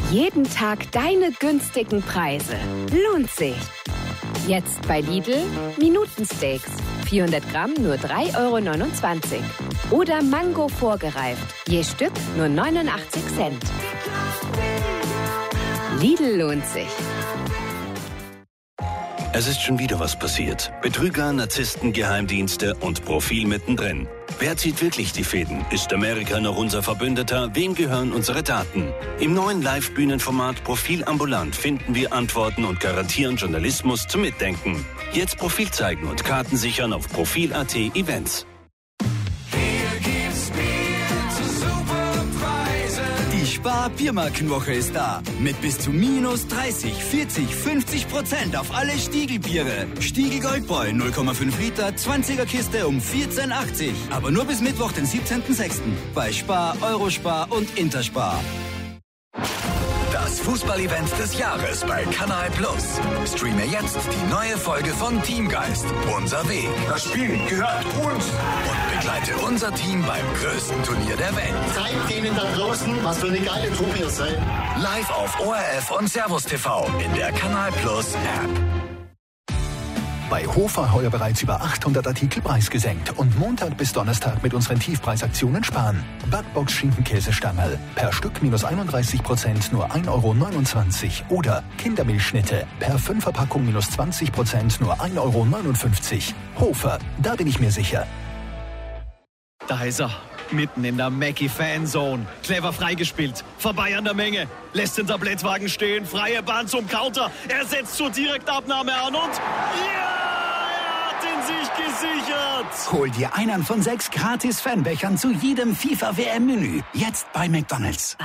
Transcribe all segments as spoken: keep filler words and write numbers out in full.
Jeden Tag deine günstigen Preise. Lohnt sich. Jetzt bei Lidl Minutensteaks. vierhundert Gramm nur drei Euro neunundzwanzig. Oder Mango vorgereift. Je Stück nur neunundachtzig Cent. Lidl lohnt sich. Es ist schon wieder was passiert. Betrüger, Narzissten, Geheimdienste und Profil mittendrin. Wer zieht wirklich die Fäden? Ist Amerika noch unser Verbündeter? Wem gehören unsere Daten? Im neuen Live-Bühnenformat Profil ambulant finden wir Antworten und garantieren Journalismus zum Mitdenken. Jetzt Profil zeigen und Karten sichern auf Profil Punkt at Events. Spar-Biermarkenwoche ist da. Mit bis zu minus dreißig, vierzig, fünfzig Prozent auf alle Stiegl-Biere. Stiegl Goldbräu null Komma fünf Liter, zwanziger Kiste um vierzehn achtzig. Aber nur bis Mittwoch, den siebzehnten sechsten Bei Spar, Eurospar und Interspar. Das Fußball-Event des Jahres bei Kanal Plus. Streame jetzt die neue Folge von Teamgeist. Unser Weg. Das Spiel gehört uns. Und begleite unser Team beim größten Turnier der Welt. Zeigt denen da draußen, was für eine geile Truppe ihr seid. Live auf O R F und Servus T V in der Kanal Plus App. Bei Hofer heuer bereits über achthundert Artikel preisgesenkt und Montag bis Donnerstag mit unseren Tiefpreisaktionen sparen. Backbox Schinkenkäse-Stangerl per Stück minus einunddreißig Prozent nur ein Euro neunundzwanzig. Oder Kindermilchschnitte per Fünferpackung minus zwanzig Prozent nur ein Euro neunundfünfzig. Hofer, da bin ich mir sicher. Da ist er, mitten in der Mackie-Fanzone. Clever freigespielt, vorbei an der Menge. Lässt den Tablettwagen stehen, freie Bahn zum Counter. Er setzt zur Direktabnahme an und... Ja! sich gesichert. Hol dir einen von sechs gratis Fanbechern zu jedem FIFA-W M-Menü. Jetzt bei McDonald's.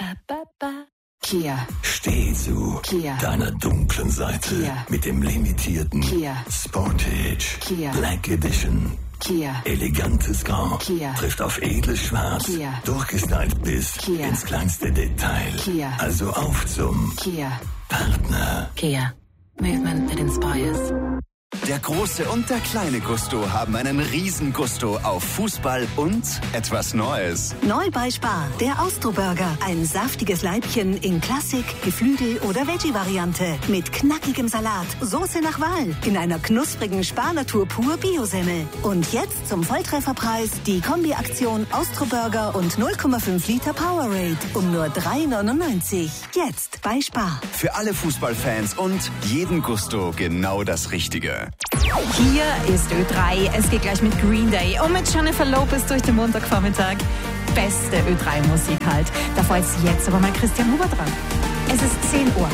Kia. Steh zu Kia. deiner dunklen Seite Kia. mit dem limitierten Kia. Sportage Kia. Black Edition. Kia. Elegantes Grau Kia. trifft auf edles Schwarz, Kia. durchgestylt bis Kia. ins kleinste Detail. Kia. Also auf zum Kia. Partner. Kia. Movement that inspires. Der große und der kleine Gusto haben einen riesen Gusto auf Fußball und etwas Neues. Neu bei Spar, der Austro-Burger. Ein saftiges Leibchen in Klassik, Geflügel oder Veggie-Variante. Mit knackigem Salat, Soße nach Wahl. In einer knusprigen Spar-Natur pur Bio-Semmel. Und jetzt zum Volltrefferpreis die Kombi-Aktion Austro-Burger und null Komma fünf Liter Powerade. Um nur drei neunundneunzig. Jetzt bei Spar. Für alle Fußballfans und jeden Gusto genau das Richtige. Hier ist Ö drei. Es geht gleich mit Green Day und mit Jennifer Lopez durch den Montagvormittag. Beste Ö drei Musik halt. Davor ist jetzt aber mal Christian Huber dran. Es ist zehn Uhr.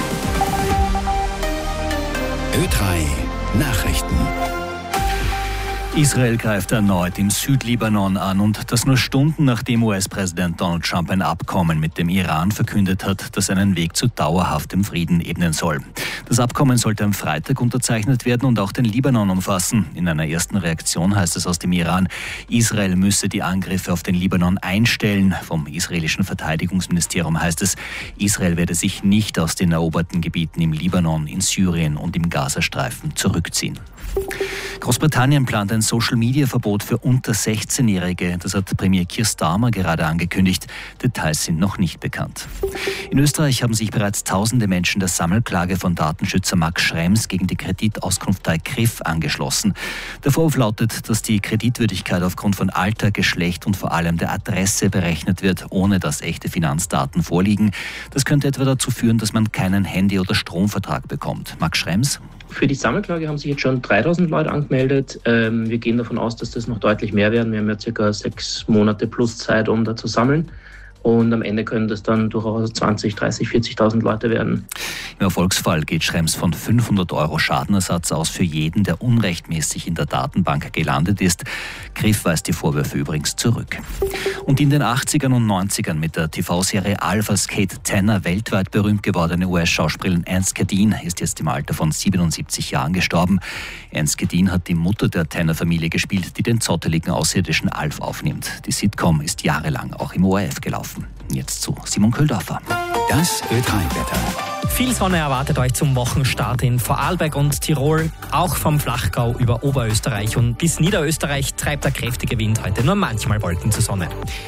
Ö drei Nachrichten. Israel greift erneut im Südlibanon an und das nur Stunden nachdem U S-Präsident Donald Trump ein Abkommen mit dem Iran verkündet hat, das einen Weg zu dauerhaftem Frieden ebnen soll. Das Abkommen sollte am Freitag unterzeichnet werden und auch den Libanon umfassen. In einer ersten Reaktion heißt es aus dem Iran, Israel müsse die Angriffe auf den Libanon einstellen. Vom israelischen Verteidigungsministerium heißt es, Israel werde sich nicht aus den eroberten Gebieten im Libanon, in Syrien und im Gazastreifen zurückziehen. Großbritannien plant ein Social-Media-Verbot für unter sechzehnjährige. Das hat Premier Keir Starmer gerade angekündigt. Details sind noch nicht bekannt. In Österreich haben sich bereits tausende Menschen der Sammelklage von Datenschützer Max Schrems gegen die Kreditauskunftei C R I F angeschlossen. Der Vorwurf lautet, dass die Kreditwürdigkeit aufgrund von Alter, Geschlecht und vor allem der Adresse berechnet wird, ohne dass echte Finanzdaten vorliegen. Das könnte etwa dazu führen, dass man keinen Handy- oder Stromvertrag bekommt. Max Schrems? Für die Sammelklage haben sich jetzt schon dreitausend Leute angemeldet. Ähm, wir gehen davon aus, dass das noch deutlich mehr werden. Wir haben ja circa sechs Monate plus Zeit, um da zu sammeln. Und am Ende können das dann durchaus zwanzig, dreißig, vierzigtausend Leute werden. Im Erfolgsfall geht Schrems von fünfhundert Euro Schadenersatz aus für jeden, der unrechtmäßig in der Datenbank gelandet ist. C R I F weist die Vorwürfe übrigens zurück. Und in den achtzigern und neunzigern mit der T V-Serie Alphas Kate Tanner weltweit berühmt gewordene U S-Schauspielerin Anne Skadin ist jetzt im Alter von siebenundsiebzig Jahren gestorben. Anne Skadin hat die Mutter der Tanner-Familie gespielt, die den zotteligen Außerirdischen Alf aufnimmt. Die Sitcom ist jahrelang auch im O R F gelaufen. Jetzt zu Simon Köhldorfer. Das Ö drei Wetter. Viel Sonne erwartet euch zum Wochenstart in Vorarlberg und Tirol. Auch vom Flachgau über Oberösterreich und bis Niederösterreich treibt der kräftige Wind heute nur manchmal Wolken zur Sonne.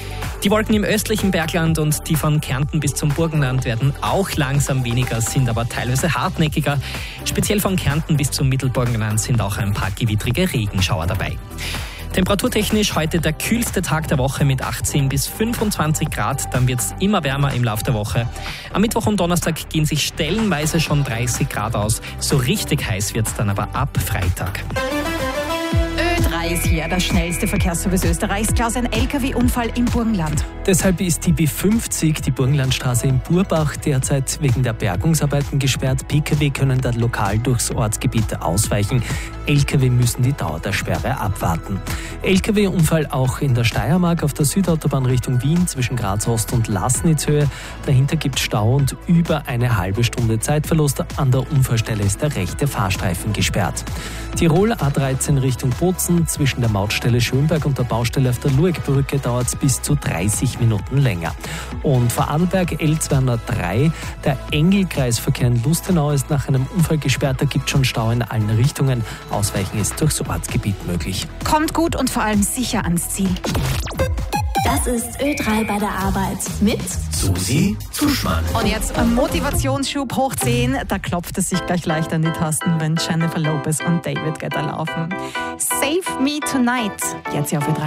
Die Wolken im östlichen Bergland und die von Kärnten bis zum Burgenland werden auch langsam weniger, sind aber teilweise hartnäckiger. Speziell von Kärnten bis zum Mittelburgenland sind auch ein paar gewittrige Regenschauer dabei. Temperaturtechnisch heute der kühlste Tag der Woche mit achtzehn bis fünfundzwanzig Grad. Dann wird es immer wärmer im Laufe der Woche. Am Mittwoch und Donnerstag gehen sich stellenweise schon dreißig Grad aus. So richtig heiß wird es dann aber ab Freitag. Ö drei ist hier, der schnellste Verkehrsservice Österreichs. Klaus, ein L K W-Unfall im Burgenland. Deshalb ist die B fünfzig, die Burgenlandstraße in Burbach, derzeit wegen der Bergungsarbeiten gesperrt. P K W können da lokal durchs Ortsgebiet ausweichen. L K W müssen die Dauer der Sperre abwarten. L K W-Unfall auch in der Steiermark auf der Südautobahn Richtung Wien zwischen Graz Ost und Laßnitzhöhe. Dahinter gibt es Stau und über eine halbe Stunde Zeitverlust. An der Unfallstelle ist der rechte Fahrstreifen gesperrt. Tirol A dreizehn Richtung Bozen zwischen der Mautstelle Schönberg und der Baustelle auf der Luegbrücke dauert es bis zu dreißig Minuten länger. Und Vorarlberg L zweihundertdrei, der Engelkreisverkehr in Lustenau ist nach einem Unfall gesperrt. Da gibt es schon Stau in allen Richtungen. Ausweichen ist durchs Ortsgebiet möglich. Kommt gut und vor allem sicher ans Ziel. Das ist Ö drei bei der Arbeit mit Susi Zuschmann. Und jetzt ein Motivationsschub hoch zehn. Da klopft es sich gleich leicht an die Tasten, wenn Jennifer Lopez und David Guetta laufen. Save Me Tonight. Jetzt hier auf Ö drei.